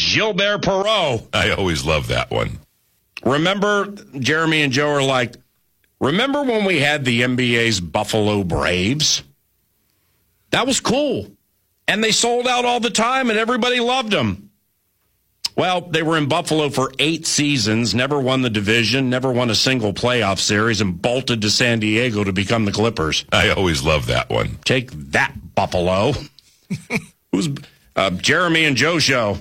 Gilbert Perreault. I always love that one. Remember, Jeremy and Joe are like, remember when we had the NBA's Buffalo Braves? That was cool. And they sold out all the time, and everybody loved them. Well, they were in Buffalo for 8 seasons, never won the division, never won a single playoff series, and bolted to San Diego to become the Clippers. I always love that one. Take that, Buffalo. Who's Jeremy and Joe Show?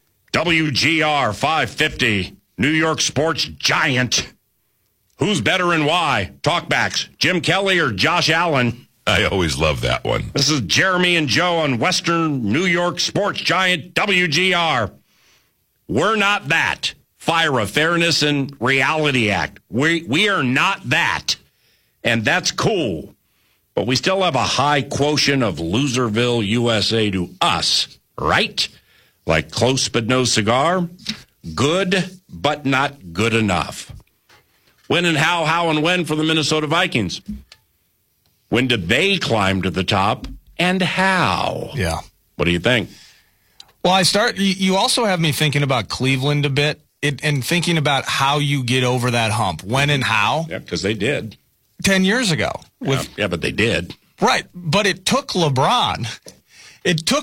WGR 550, New York sports giant. Who's better and why? Talkbacks, Jim Kelly or Josh Allen? I always love that one. This is Jeremy and Joe on Western New York sports giant WGR. We're not that. FIRA, Fairness and Reality Act. We are not that. And that's cool. But we still have a high quotient of Loserville, USA to us, right? Like close but no cigar. Good, but not good enough. When and how and when for the Minnesota Vikings? When did they climb to the top and how? Yeah. What do you think? Well, you also have me thinking about Cleveland a bit and thinking about how you get over that hump. When and how? Yeah, because they did. 10 years ago. Yeah, but they did. Right. But it took LeBron. It took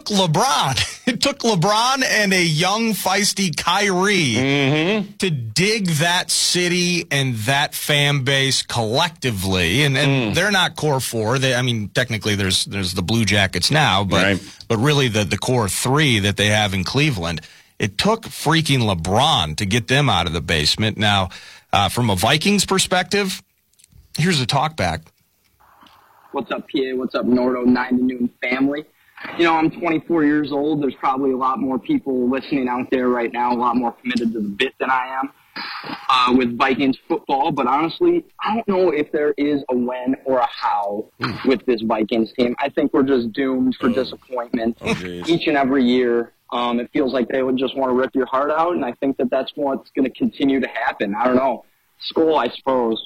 LeBron and a young, feisty Kyrie to dig that city and that fan base collectively. And they're not core 4. Technically there's the Blue Jackets now, but really the core 3 that they have in Cleveland. It took freaking LeBron to get them out of the basement. Now, from a Vikings perspective, here's a talkback. What's up, PA? What's up, Nordo 9 to Noon family? I'm 24 years old. There's probably a lot more people listening out there right now, a lot more committed to the bit than I am with Vikings football. But honestly, I don't know if there is a when or a how with this Vikings team. I think we're just doomed for disappointment each and every year. It feels like they would just want to rip your heart out, and I think that that's what's going to continue to happen. I don't know. Skull, I suppose.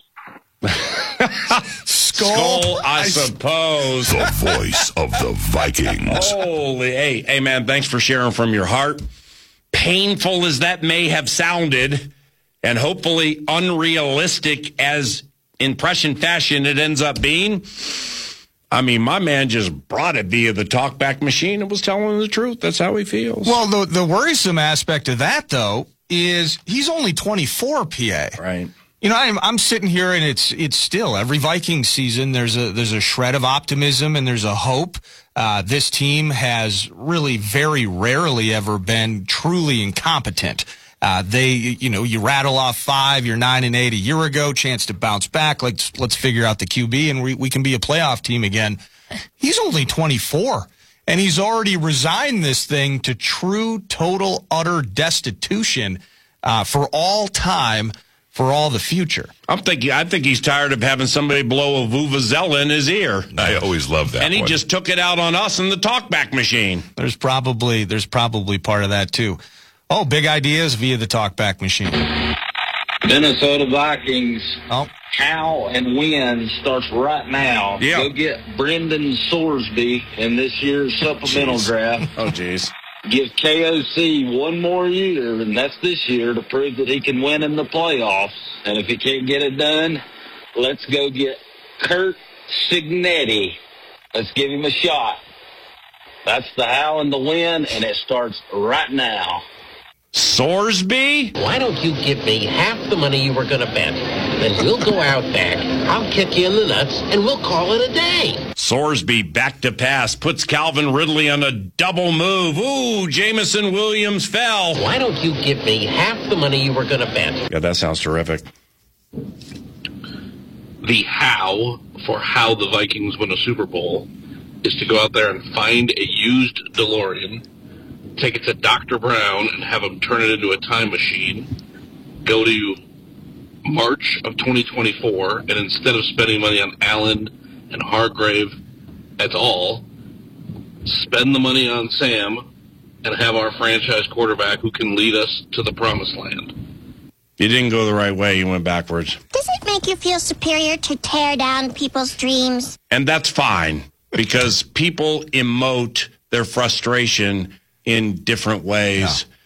Skull, I suppose. The voice of the Vikings. Holy, hey, man, thanks for sharing from your heart. Painful as that may have sounded, and hopefully unrealistic as impression fashion it ends up being. My man just brought it via the talkback machine and was telling the truth. That's how he feels. Well, the worrisome aspect of that, though, is he's only 24, PA. Right. I'm sitting here, and it's still every Viking season. There's a shred of optimism and there's a hope. This team has really very rarely ever been truly incompetent. You rattle off 5, you're 9-8 a year ago, chance to bounce back. Let's figure out the QB and we can be a playoff team again. He's only 24. And he's already resigned this thing to true, total, utter destitution for all time. For all the future. I think he's tired of having somebody blow a vuvuzela in his ear. I always love that. And he just took it out on us in the talkback machine. There's probably part of that too. Oh, big ideas via the talkback machine. Minnesota Vikings. Oh. How and when starts right now. Yeah. Go get Brendan Sorsby in this year's supplemental draft. Oh, jeez. Give KOC one more year, and that's this year, to prove that he can win in the playoffs. And if he can't get it done, let's go get Curt Cignetti. Let's give him a shot. That's the how and the when, and it starts right now. Sorsby? Why don't you give me half the money you were going to bet? Then we'll go out back, I'll kick you in the nuts, and we'll call it a day. Sorsby back to pass, puts Calvin Ridley on a double move. Ooh, Jameson Williams fell. Why don't you give me half the money you were going to bet? Yeah, that sounds terrific. The how for how the Vikings win a Super Bowl is to go out there and find a used DeLorean, take it to Dr. Brown and have him turn it into a time machine, go to March of 2024, and instead of spending money on Allen and Hargrave at all, spend the money on Sam and have our franchise quarterback who can lead us to the promised land. You didn't go the right way. You went backwards. Does it make you feel superior to tear down people's dreams? And that's fine, because people emote their frustration in different ways.